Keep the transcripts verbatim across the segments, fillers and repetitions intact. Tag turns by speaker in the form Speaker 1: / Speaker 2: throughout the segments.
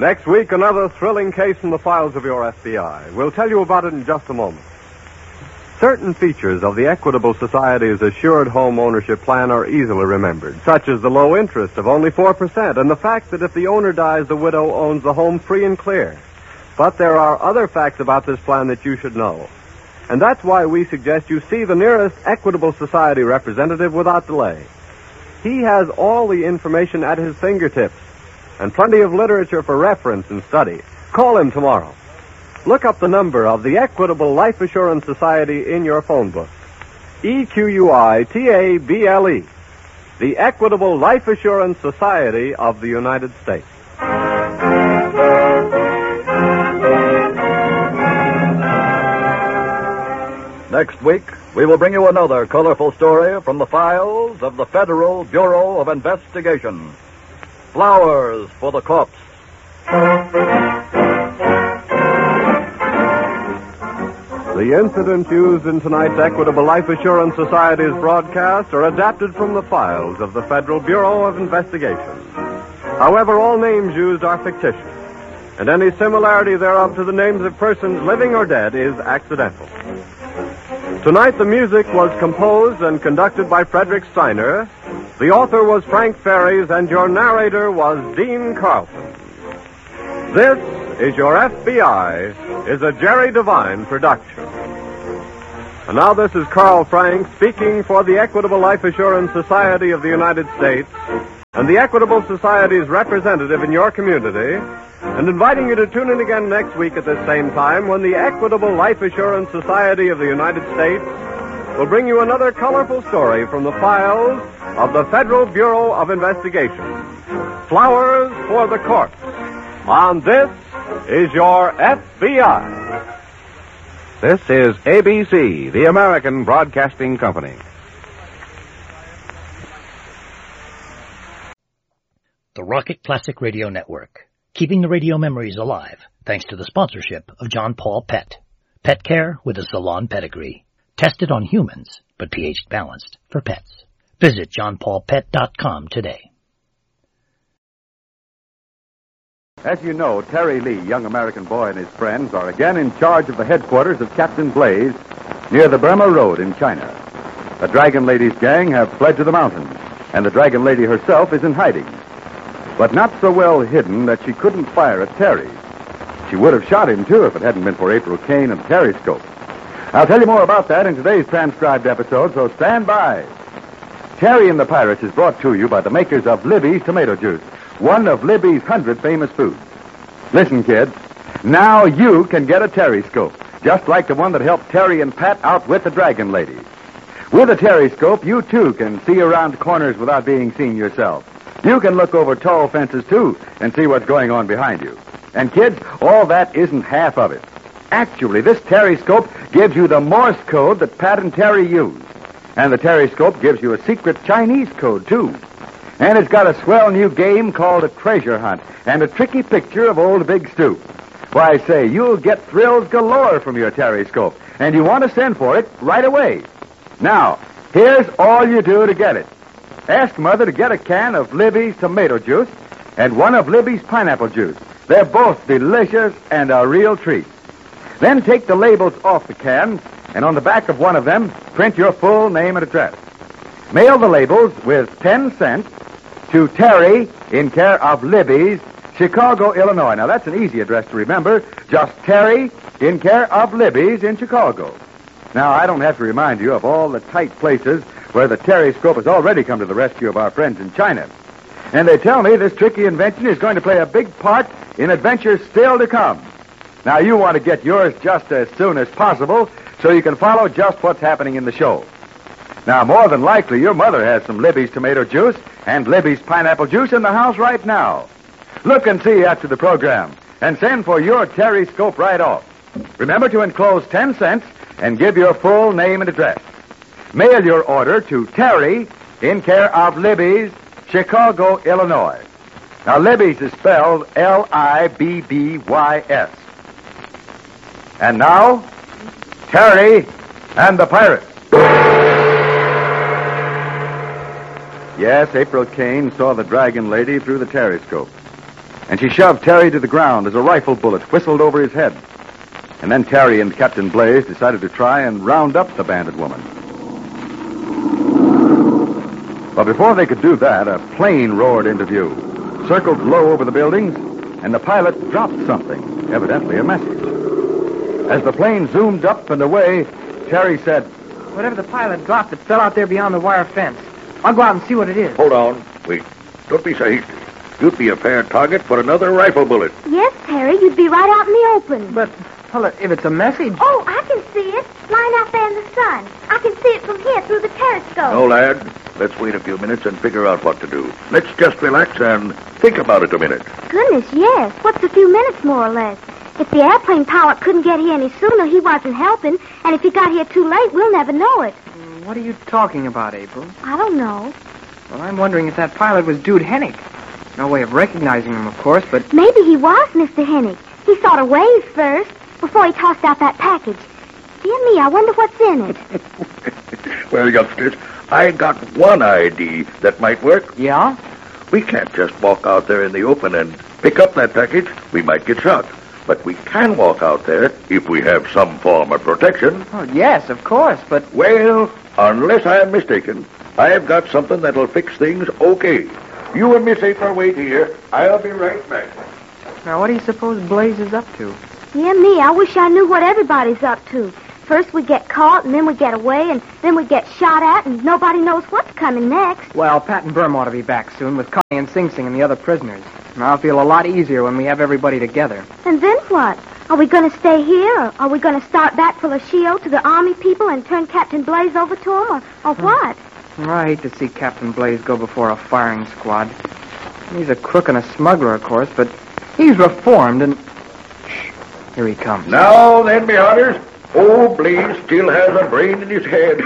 Speaker 1: Next week, another thrilling case from the files of your F B I. We'll tell you about it in just a moment. Certain features of the Equitable Society's Assured Home Ownership Plan are easily remembered, such as the low interest of only four percent and the fact that if the owner dies, the widow owns the home free and clear. But there are other facts about this plan that you should know. And that's why we suggest you see the nearest Equitable Society representative without delay. He has all the information at his fingertips and plenty of literature for reference and study. Call him tomorrow. Look up the number of the Equitable Life Assurance Society in your phone book. E Q U I T A B L E. The Equitable Life Assurance Society of the United States.
Speaker 2: Next week, we will bring you another colorful story from the files of the Federal Bureau of Investigation. Flowers for the Corpse.
Speaker 1: The incidents used in tonight's Equitable Life Assurance Society's broadcast are adapted from the files of the Federal Bureau of Investigation. However, all names used are fictitious, and any similarity thereof to the names of persons living or dead is accidental. Tonight, the music was composed and conducted by Frederick Steiner. The author was Frank Ferries, and your narrator was Dean Carlson. This is Your F B I is a Jerry Devine production. And now this is Carl Frank speaking for the Equitable Life Assurance Society of the United States and the Equitable Society's representative in your community, and inviting you to tune in again next week at this same time when the Equitable Life Assurance Society of the United States will bring you another colorful story from the files of the Federal Bureau of Investigation. Flowers for the Corpse. On This is Your F B I.
Speaker 3: This is A B C, the American Broadcasting Company.
Speaker 4: The Rocket Classic Radio Network, keeping the radio memories alive thanks to the sponsorship of John Paul Pet. Pet care with a salon pedigree. Tested on humans, but pH balanced for pets. Visit john paul pet dot com today.
Speaker 2: As you know, Terry Lee, young American boy, and his friends are again in charge of the headquarters of Captain Blaze near the Burma Road in China. The Dragon Lady's gang have fled to the mountains, and the Dragon Lady herself is in hiding. But not so well hidden that she couldn't fire at Terry. She would have shot him, too, if it hadn't been for April Kane and the Periscope. I'll tell you more about that in today's transcribed episode, so stand by. Terry and the Pirates is brought to you by the makers of Libby's Tomato Juice, one of Libby's hundred famous foods. Listen, kids, now you can get a Terryscope, just like the one that helped Terry and Pat outwit the Dragon Lady. With a Terryscope, you, too, can see around corners without being seen yourself. You can look over tall fences, too, and see what's going on behind you. And, kids, all that isn't half of it. Actually, this Terryscope gives you the Morse code that Pat and Terry use. And the Terryscope gives you a secret Chinese code, too. And it's got a swell new game called a treasure hunt and a tricky picture of old Big Stu. Why, say, you'll get thrills galore from your Terryscope, and you want to send for it right away. Now, here's all you do to get it. Ask Mother to get a can of Libby's Tomato Juice and one of Libby's Pineapple Juice. They're both delicious and a real treat. Then take the labels off the can, and on the back of one of them, print your full name and address. Mail the labels with ten cents to Terry in care of Libby's, Chicago, Illinois. Now, that's an easy address to remember. Just Terry in care of Libby's in Chicago. Now, I don't have to remind you of all the tight places where the Terryscope has already come to the rescue of our friends in China. And they tell me this tricky invention is going to play a big part in adventures still to come. Now, you want to get yours just as soon as possible so you can follow just what's happening in the show. Now, more than likely, your mother has some Libby's Tomato Juice and Libby's Pineapple Juice in the house right now. Look and see after the program and send for your Terryscope right off. Remember to enclose ten cents and give your full name and address. Mail your order to Terry in care of Libby's, Chicago, Illinois. Now, Libby's is spelled L I B B Y S. And now, Terry and the Pirates. Yes, April Kane saw the Dragon Lady through the Terryscope. and she shoved Terry to the ground as a rifle bullet whistled over his head. And then Terry and Captain Blaze decided to try and round up the bandit woman. But before they could do that, a plane roared into view, circled low over the buildings, and the pilot dropped something, evidently a message. As the plane zoomed up and away, Terry said,
Speaker 5: "Whatever the pilot dropped, it fell out there beyond the wire fence. I'll go out and see what it is."
Speaker 6: Hold on. Wait. Don't be so hasty. You'd be a fair target for another rifle bullet.
Speaker 7: Yes, Terry, you'd be right out in the open.
Speaker 5: But, well, if it's a message...
Speaker 7: Oh, I can see it. Lying out there in the sun. I can see it from here through the telescope.
Speaker 6: No, lad. Let's wait a few minutes and figure out what to do. Let's just relax and think about it a minute.
Speaker 7: Goodness, yes. What's a few minutes, more or less? If the airplane pilot couldn't get here any sooner, he wasn't helping. And if he got here too late, we'll never know it.
Speaker 5: What are you talking about, April?
Speaker 7: I don't know.
Speaker 5: Well, I'm wondering if that pilot was Dude Hennick. No way of recognizing him, of course, but...
Speaker 7: Maybe he was Mister Hennick. He sort of waved first, before he tossed out that package. Dear me, I wonder what's in it.
Speaker 6: Well, youngsters, I got one idea that might work.
Speaker 5: Yeah?
Speaker 6: We can't just walk out there in the open and pick up that package. We might get shot. But we can walk out there if we have some form of protection.
Speaker 5: Oh, yes, of course, but...
Speaker 6: Well, unless I am mistaken, I have got something that'll fix things okay. You and Miss April wait here. I'll be right back.
Speaker 5: Now, what do you suppose Blaze is up to?
Speaker 7: Dear me, I wish I knew what everybody's up to. First we get caught, and then we get away, and then we get shot at, and nobody knows what's coming next.
Speaker 5: Well, Pat and Burm ought to be back soon with Connie and Sing Sing and the other prisoners. And I'll feel a lot easier when we have everybody together.
Speaker 7: And then what? Are we going to stay here, or are we going to start back for Lashio to the Army people and turn Captain Blaze over to them, or, or what?
Speaker 5: I hate to see Captain Blaze go before a firing squad. He's a crook and a smuggler, of course, but he's reformed, and... Shh, here he comes.
Speaker 6: Now then, me hunters, old Blaze still has a brain in his head.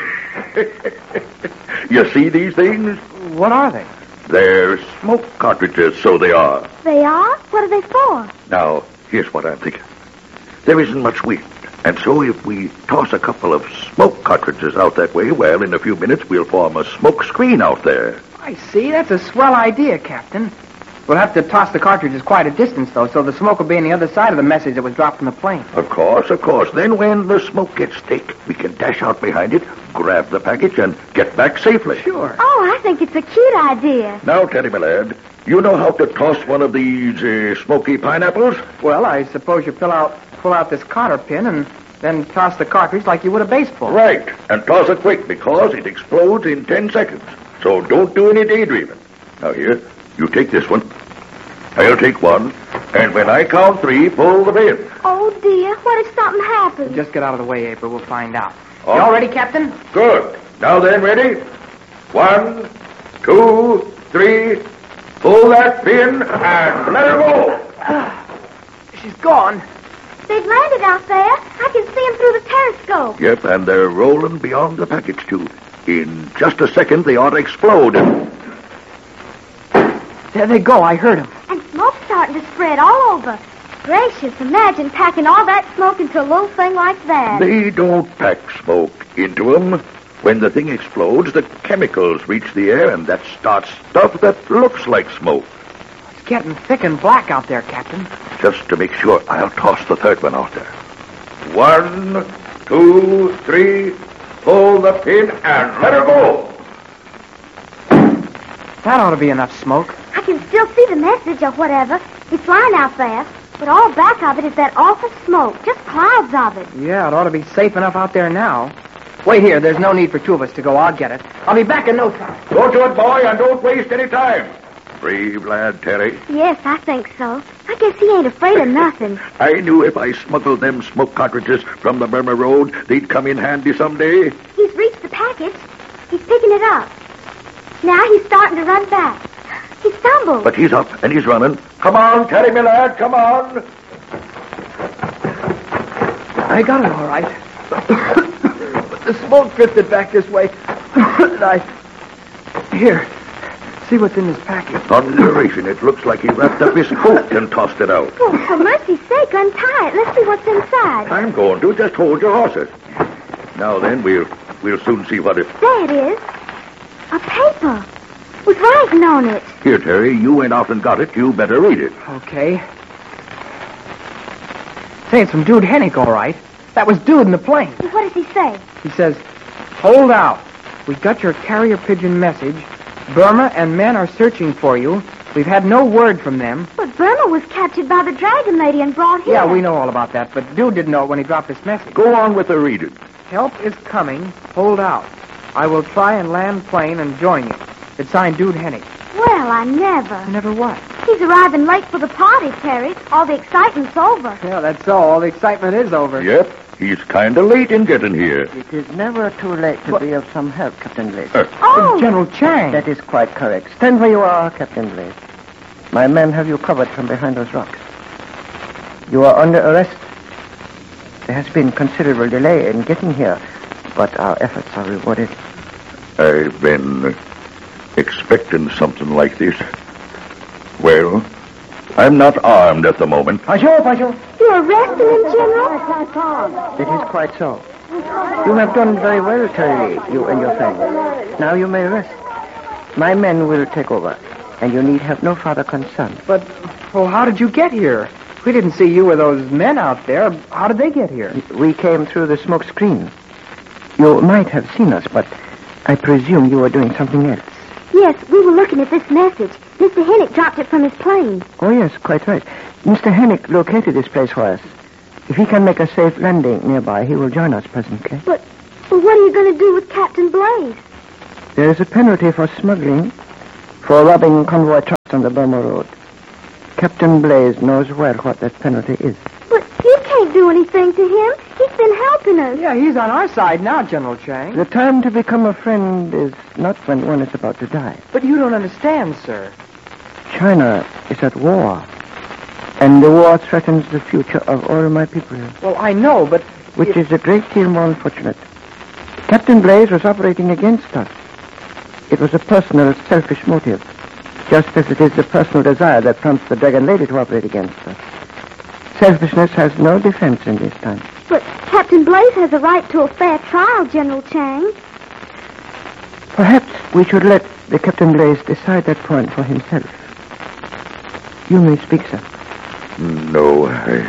Speaker 6: You see these things?
Speaker 5: What are they?
Speaker 6: They're smoke cartridges, so they are.
Speaker 7: They are? What are they for?
Speaker 6: Now, here's what I'm thinking. There isn't much wind, and so if we toss a couple of smoke cartridges out that way, well, in a few minutes we'll form a smoke screen out there.
Speaker 5: I see. That's a swell idea, Captain. We'll have to toss the cartridges quite a distance, though, so the smoke will be on the other side of the message that was dropped from the plane.
Speaker 6: Of course, of course. Then when the smoke gets thick, we can dash out behind it, grab the package, and get back safely.
Speaker 5: Sure.
Speaker 7: Oh, I think it's a cute idea.
Speaker 6: Now, Teddy, my lad, you know how to toss one of these uh, smoky pineapples?
Speaker 5: Well, I suppose you pull out, pull out this cotter pin and then toss the cartridge like you would a baseball.
Speaker 6: Right, and toss it quick because it explodes in ten seconds. So don't do any daydreaming. Now, here, you take this one. I'll take one, and when I count three, pull the pin.
Speaker 7: Oh, dear, what if something happens?
Speaker 5: Just get out of the way, April. We'll find out.
Speaker 6: Oh.
Speaker 5: You all ready, Captain?
Speaker 6: Good. Now then, ready? One, two, three. Pull that pin and let her go.
Speaker 5: She's gone.
Speaker 7: They've landed out there. I can see them through the telescope.
Speaker 6: Yep, and they're rolling beyond the package, too. In just a second, they ought to explode.
Speaker 5: There they go. I heard them.
Speaker 7: And smoke's starting to spread all over. Gracious, imagine packing all that smoke into a little thing like that.
Speaker 6: They don't pack smoke into them. When the thing explodes, the chemicals reach the air, and that starts stuff that looks like smoke.
Speaker 5: It's getting thick and black out there, Captain.
Speaker 6: Just to make sure, I'll toss the third one out there. One, two, three. Pull the pin and let her go.
Speaker 5: That ought to be enough smoke.
Speaker 7: I can still see the message or whatever. It's flying out there. But all back of it is that awful smoke. Just clouds of it.
Speaker 5: Yeah, it ought to be safe enough out there now. Wait here. There's no need for two of us to go. I'll get it. I'll be back in no time.
Speaker 6: Go to it, boy, and don't waste any time. Brave lad, Terry.
Speaker 7: Yes, I think so. I guess he ain't afraid of nothing.
Speaker 6: I knew if I smuggled them smoke cartridges from the Burma Road, they'd come in handy someday.
Speaker 7: He's reached the package. He's picking it up. Now he's starting to run back. He stumbled.
Speaker 6: But he's up and he's running. Come on, Terry, my lad, come on.
Speaker 5: I got it all right. But the smoke drifted back this way. And I... Here. See what's in this package.
Speaker 6: Thunderation, it looks like he wrapped up his coat and tossed it out.
Speaker 7: Oh, for mercy's sake, untie it. Let's see what's inside.
Speaker 6: I'm going to. Just hold your horses. Now then, we'll we'll soon see what it...
Speaker 7: There it is. A paper. was writing on it.
Speaker 6: Here, Terry, you went out and got it. You better read it.
Speaker 5: Okay. Say, it's from Dude Hennick, all right. That was Dude in the plane.
Speaker 7: What does he say?
Speaker 5: He says, hold out. We got your carrier pigeon message. Burma and men are searching for you. We've had no word from them.
Speaker 7: But Burma was captured by the dragon lady and brought here.
Speaker 5: Yeah, we know all about that, but Dude didn't know it when he dropped this message.
Speaker 6: Go on with the reading.
Speaker 5: Help is coming. Hold out. I will try and land plane and join you. It's signed Dude Hennick.
Speaker 7: Well, I never.
Speaker 5: Never what?
Speaker 7: He's arriving late for the party, Terry. All the excitement's over.
Speaker 5: Yeah, that's so. All the excitement is over.
Speaker 6: Yep. He's kind of late in getting here.
Speaker 8: It is never too late to be of some help, Captain Blaze.
Speaker 6: Uh,
Speaker 7: Oh!
Speaker 5: General Chang.
Speaker 8: That is quite correct. Stand where you are, Captain Blaze. My men have you covered from behind those rocks. You are under arrest. There has been considerable delay in getting here, but our efforts are rewarded.
Speaker 6: I've been expecting something like this. Well, I'm not armed at the moment.
Speaker 5: Pajot, Pajot.
Speaker 7: You're arresting him, General?
Speaker 8: It is quite so. You have done very well, Terry, you and your friends. Now you may rest. My men will take over, and you need have no further concern.
Speaker 5: But, well, how did you get here? We didn't see you with those men out there. How did they get here?
Speaker 8: We came through the smoke screen. You might have seen us, but I presume you were doing something else.
Speaker 7: Yes, we were looking at this message. Mister Hennick dropped it from his plane.
Speaker 8: Oh, yes, quite right. Mister Hennick located this place for us. If he can make a safe landing nearby, he will join us presently.
Speaker 7: But, but what are you going to do with Captain Blaze?
Speaker 8: There is a penalty for smuggling, for robbing convoy trucks on the Burma Road. Captain Blaze knows well what that penalty is.
Speaker 7: But you can't do anything to him. He's been helping us.
Speaker 5: Yeah, he's on our side now, General Chang.
Speaker 8: The time to become a friend is not when one is about to die.
Speaker 5: But you don't understand, sir.
Speaker 8: China is at war, and the war threatens the future of all my people here,
Speaker 5: Well, I know, but...
Speaker 8: which is a great deal more unfortunate. Captain Blaze was operating against us. It was a personal, selfish motive, just as it is the personal desire that prompts the Dragon Lady to operate against us. Selfishness has no defense in this time.
Speaker 7: But Captain Blaze has a right to a fair trial, General Chang.
Speaker 8: Perhaps we should let the Captain Blaze decide that point for himself. You may speak, sir.
Speaker 6: No, I...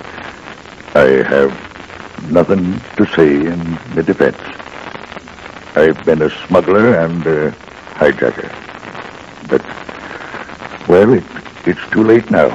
Speaker 6: I have nothing to say in the defense. I've been a smuggler and a hijacker. But, well, it, it's too late now.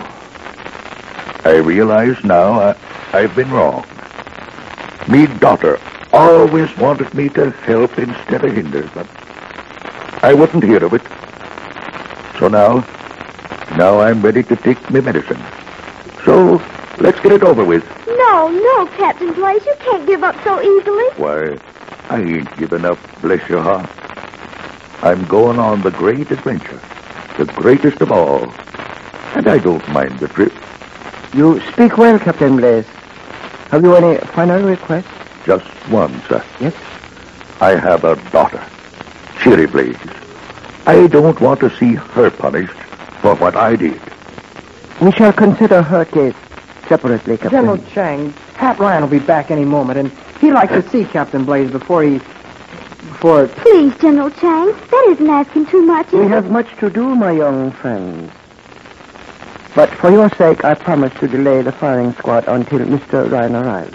Speaker 6: I realize now I, I've been wrong. Me daughter always wanted me to help instead of hinder, but I wouldn't hear of it. So now, now I'm ready to take my medicine. So, let's get it over with.
Speaker 7: No, no, Captain Blaze, you can't give up so easily.
Speaker 6: Why, I ain't giving up, bless your heart. I'm going on the great adventure, the greatest of all, and I don't mind the trip.
Speaker 8: You speak well, Captain Blaze. Have you any final request?
Speaker 6: Just one, sir.
Speaker 8: Yes?
Speaker 6: I have a daughter, Cherry Blaze. I don't want to see her punished for what I did.
Speaker 8: We shall consider her case separately, Captain.
Speaker 5: General Chang, Pat Ryan will be back any moment, and he'd like to see Captain Blaze before he... before...
Speaker 7: Please, General Chang, that isn't asking too much, is
Speaker 8: We
Speaker 7: it?
Speaker 8: have much to do, my young friends. But for your sake, I promise to delay the firing squad until Mister Ryan arrives.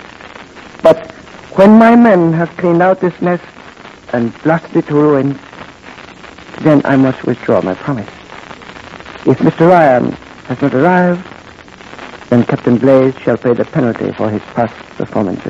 Speaker 8: But when my men have cleaned out this nest and blasted it to ruins, then I must withdraw my promise. If Mister Ryan has not arrived, then Captain Blaze shall pay the penalty for his past performances.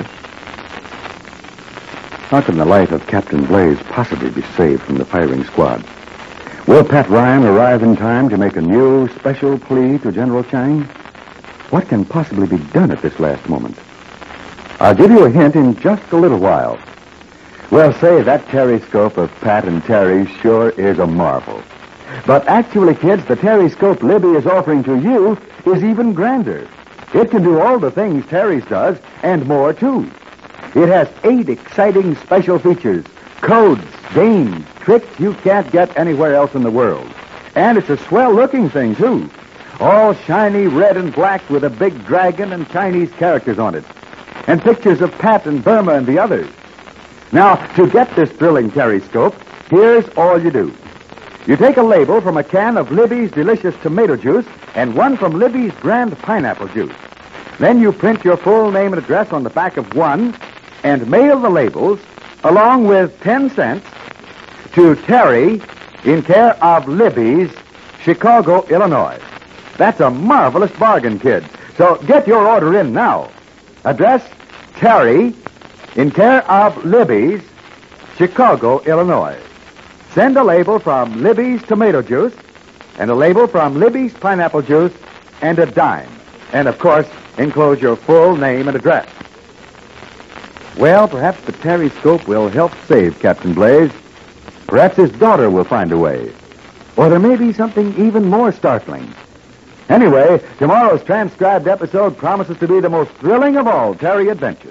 Speaker 2: How can the life of Captain Blaze possibly be saved from the firing squad? Will Pat Ryan arrive in time to make a new special plea to General Chang? What can possibly be done at this last moment? I'll give you a hint in just a little while. Well, say, that Terryscope of Pat and Terry sure is a marvel. But actually, kids, the Terryscope Libby is offering to you is even grander. It can do all the things Terry's does, and more, too. It has eight exciting special features, codes, games, tricks you can't get anywhere else in the world. And it's a swell-looking thing, too. All shiny red and black with a big dragon and Chinese characters on it. And pictures of Pat and Burma and the others. Now, to get this thrilling Terryscope, here's all you do. You take a label from a can of Libby's delicious tomato juice and one from Libby's brand pineapple juice. Then you print your full name and address on the back of one and mail the labels, along with ten cents, to Terry in care of Libby's, Chicago, Illinois. That's a marvelous bargain, kids. So get your order in now. Address Terry in care of Libby's, Chicago, Illinois. Send a label from Libby's tomato juice and a label from Libby's pineapple juice and a dime. And, of course, enclose your full name and address. Well, perhaps the Terry-scope will help save Captain Blaze. Perhaps his daughter will find a way. Or there may be something even more startling. Anyway, tomorrow's transcribed episode promises to be the most thrilling of all Terry adventures.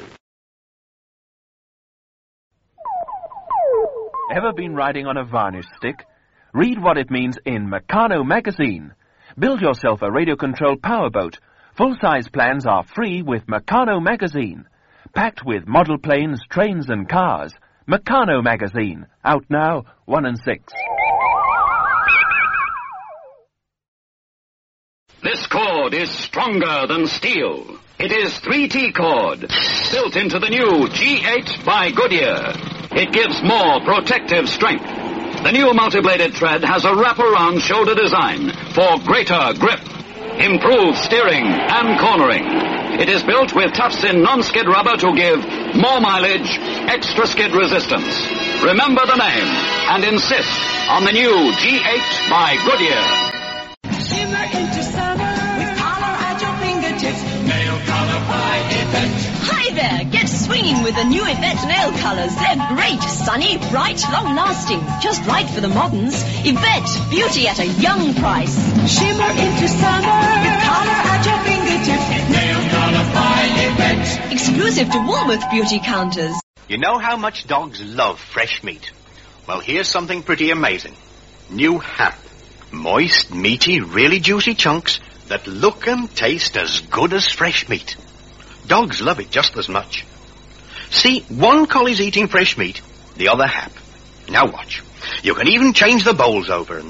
Speaker 9: Ever been riding on a varnish stick? Read what it means in Meccano magazine. Build yourself a radio-controlled powerboat. Full-size plans are free with Meccano magazine. Packed with model planes, trains, and cars. Meccano magazine. Out now, one and six.
Speaker 10: This cord is stronger than steel. It is three T cord, built into the new G eight by Goodyear. It gives more protective strength. The new multi-bladed thread has a wraparound shoulder design for greater grip, improved steering and cornering. It is built with tufts-in non-skid rubber to give more mileage, extra skid resistance. Remember the name and insist on the new G eight by Goodyear.
Speaker 11: Shimmer into summer with color at your fingertips. Nail color by Yvette. Hi there, get swinging with the new Yvette nail colors. They're great, sunny, bright, long-lasting, just right for the moderns. Yvette, beauty at a young price. Shimmer into summer with color at your fingertips. Nail color by Yvette. Exclusive to Woolworth beauty counters.
Speaker 12: You know how much dogs love fresh meat? Well, here's something pretty amazing. New Hap. Moist, meaty, really juicy chunks that look and taste as good as fresh meat. Dogs love it just as much. See, one collie's eating fresh meat, the other Hap. Now watch. You can even change the bowls over and